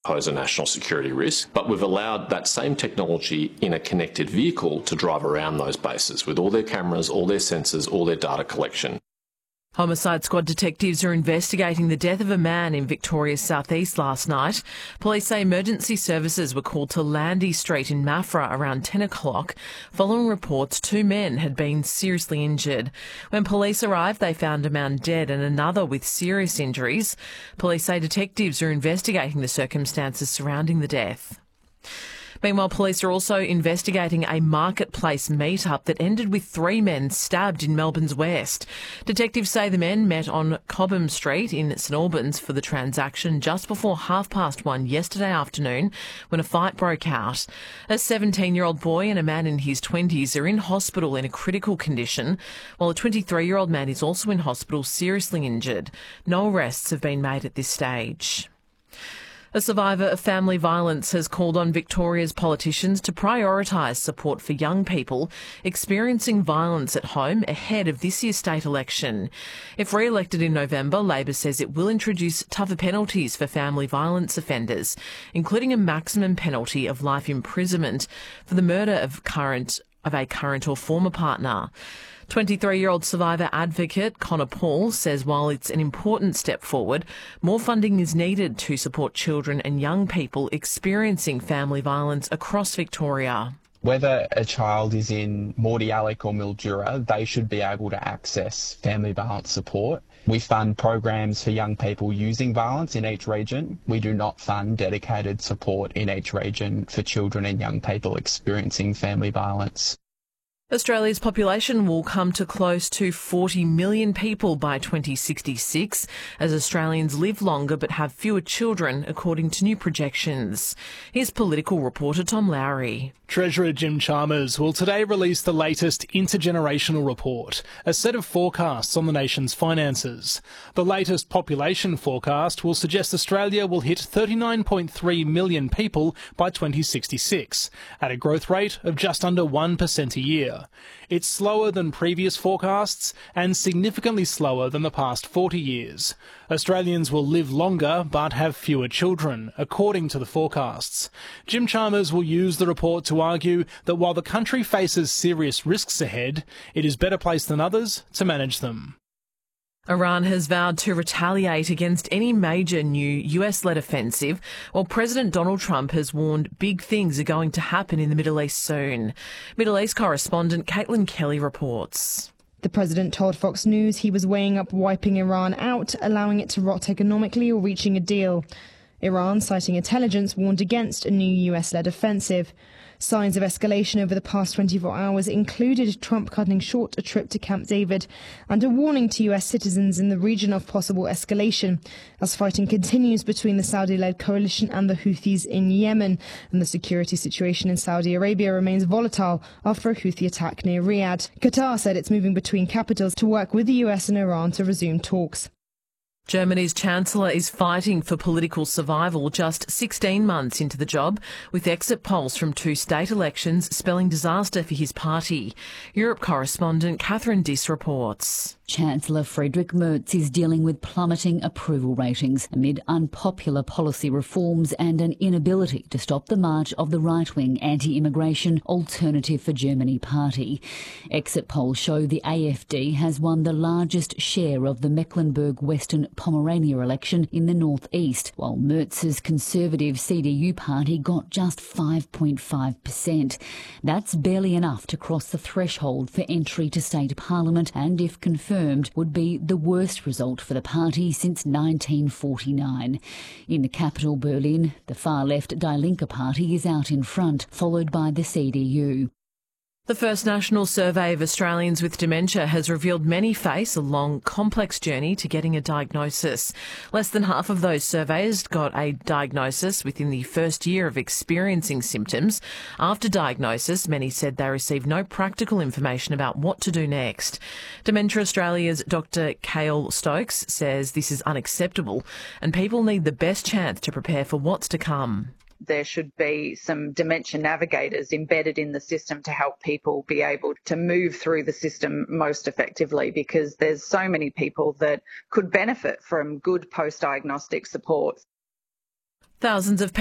pose a national security risk, but we've allowed that same technology in a connected vehicle to drive around those bases with all their cameras, all their sensors, all their data collection. Homicide Squad detectives are investigating the death of a man in Victoria's southeast last night. Police say emergency services were called to Landy Street in Maffra around 10 o'clock, following reports 2 men had been seriously injured. When police arrived, they found a man dead and another with serious injuries. Police say detectives are investigating the circumstances surrounding the death. Meanwhile, police are also investigating a marketplace meet-up that ended with 3 men stabbed in Melbourne's west. Detectives say the men met on Cobham Street in St Albans for the transaction just before 1:30 yesterday afternoon when a fight broke out. A 17-year-old boy and a man in his 20s are in hospital in a critical condition, while a 23-year-old man is also in hospital seriously injured. No arrests have been made at this stage. A survivor of family violence has called on Victoria's politicians to prioritise support for young people experiencing violence at home ahead of this year's state election. If re-elected in November, Labor says it will introduce tougher penalties for family violence offenders, including a maximum penalty of life imprisonment for the murder of a current or former partner. 23-year-old survivor advocate Connor Paul says while it's an important step forward, more funding is needed to support children and young people experiencing family violence across Victoria. Whether a child is in Mordialloc or Mildura, they should be able to access family violence support. We fund programs for young people using violence in each region. We do not fund dedicated support in each region for children and young people experiencing family violence. Australia's population will come to close to 40 million people by 2066 as Australians live longer but have fewer children, according to new projections. Here's political reporter Tom Lowry. Treasurer Jim Chalmers will today release the latest intergenerational report, a set of forecasts on the nation's finances. The latest population forecast will suggest Australia will hit 39.3 million people by 2066, at a growth rate of just under 1% a year. It's slower than previous forecasts and significantly slower than the past 40 years. Australians will live longer but have fewer children, according to the forecasts. Jim Chalmers will use the report to argue that while the country faces serious risks ahead, it is better placed than others to manage them. Iran has vowed to retaliate against any major new US-led offensive, while President Donald Trump has warned big things are going to happen in the Middle East soon. Middle East correspondent Caitlin Kelly reports. The president told Fox News he was weighing up wiping Iran out, allowing it to rot economically or reaching a deal. Iran, citing intelligence, warned against a new US-led offensive. Signs of escalation over the past 24 hours included Trump cutting short a trip to Camp David and a warning to US citizens in the region of possible escalation as fighting continues between the Saudi-led coalition and the Houthis in Yemen, and the security situation in Saudi Arabia remains volatile after a Houthi attack near Riyadh. Qatar said it's moving between capitals to work with the US and Iran to resume talks. Germany's Chancellor is fighting for political survival just 16 months into the job, with exit polls from 2 state elections spelling disaster for his party. Europe correspondent Catherine Diss reports. Chancellor Friedrich Merz is dealing with plummeting approval ratings amid unpopular policy reforms and an inability to stop the march of the right-wing anti-immigration Alternative for Germany party. Exit polls show the AfD has won the largest share of the Mecklenburg-Western Pomerania election in the northeast, while Merz's conservative CDU party got just 5.5%. That's barely enough to cross the threshold for entry to state parliament, and if confirmed, would be the worst result for the party since 1949. In the capital, Berlin, the far-left Die Linke party is out in front, followed by the CDU. The first national survey of Australians with dementia has revealed many face a long, complex journey to getting a diagnosis. Less than half of those surveyors got a diagnosis within the first year of experiencing symptoms. After diagnosis, many said they received no practical information about what to do next. Dementia Australia's Dr. Cale Stokes says this is unacceptable and people need the best chance to prepare for what's to come. There should be some dementia navigators embedded in the system to help people be able to move through the system most effectively, because there's so many people that could benefit from good post-diagnostic support. Thousands of